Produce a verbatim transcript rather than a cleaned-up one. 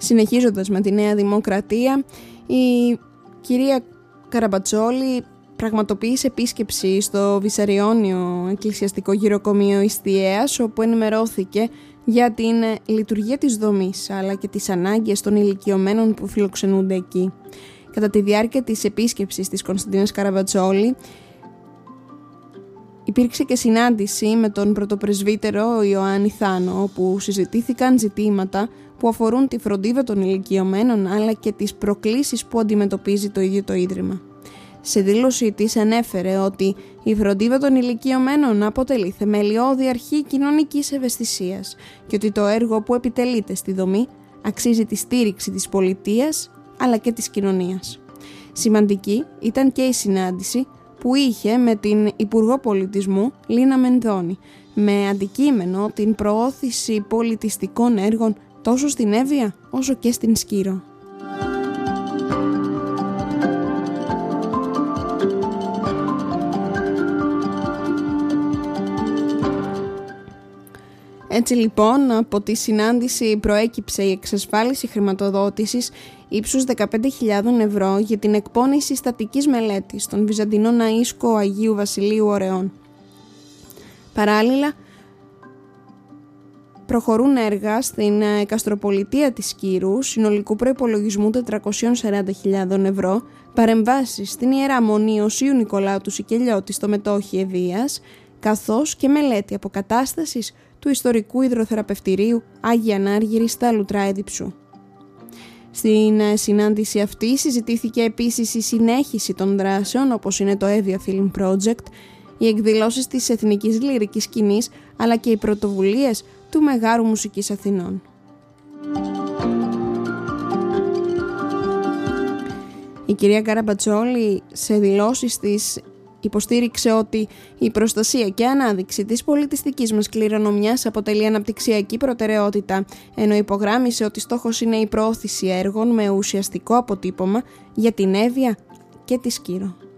Συνεχίζοντας με τη Νέα Δημοκρατία, η κυρία Καραμπατσόλη πραγματοποίησε επίσκεψη στο Βυσσαριώνιο Εκκλησιαστικό Γυροκομείο Ιστιαίας, όπου ενημερώθηκε για την λειτουργία της δομής αλλά και τις ανάγκες των ηλικιωμένων που φιλοξενούνται εκεί. Κατά τη διάρκεια της επίσκεψης της Κωνσταντίνας Καραμπατσόλη υπήρξε και συνάντηση με τον πρωτοπρεσβύτερο Ιωάννη Θάνο, όπου συζητήθηκαν ζητήματα που αφορούν τη φροντίδα των ηλικιωμένων αλλά και τις προκλήσεις που αντιμετωπίζει το ίδιο το Ίδρυμα. Σε δήλωσή της ανέφερε ότι η φροντίδα των ηλικιωμένων αποτελεί θεμελιώδη αρχή κοινωνικής ευαισθησίας και ότι το έργο που επιτελείται στη δομή αξίζει τη στήριξη της πολιτείας αλλά και της κοινωνίας. Σημαντική ήταν και η συνάντηση που είχε με την Υπουργό Πολιτισμού Λίνα Μενδώνη, με αντικείμενο την προώθηση πολιτιστικών έργων τόσο στην Εύβοια όσο και στην Σκύρο. Έτσι λοιπόν, από τη συνάντηση προέκυψε η εξασφάλιση χρηματοδότησης ύψους δεκαπέντε χιλιάδες ευρώ για την εκπόνηση στατικής μελέτης στον Βυζαντινό Ναΐσκο Αγίου Βασιλείου Ωρεών. Παράλληλα, προχωρούν έργα στην καστροπολιτεία της Σκύρου συνολικού προϋπολογισμού τετρακόσιες σαράντα χιλιάδες ευρώ, παρεμβάσεις στην Ιερά Μονή Οσίου Νικολάου του Σικελιώτη στο Μετόχι Ευβοίας, καθώς και μελέτη αποκατάστασης του ιστορικού υδροθεραπευτηρίου Άγια Ανάργυρη στα Λουτρά Εδιψού. Στην συνάντηση αυτή συζητήθηκε επίσης η συνέχιση των δράσεων όπως είναι το Εύβοια Film Project, οι εκδηλώσεις της εθνικής λυρικής σκηνής αλλά και οι πρωτοβουλίες του Μεγάρου Μουσικής Αθηνών. Η κυρία Καραμπατσόλη σε δηλώσεις της υποστήριξε ότι η προστασία και ανάδειξη της πολιτιστικής μας κληρονομιάς αποτελεί αναπτυξιακή προτεραιότητα, ενώ υπογράμμισε ότι στόχος είναι η προώθηση έργων με ουσιαστικό αποτύπωμα για την Εύβοια και τη Σκύρο.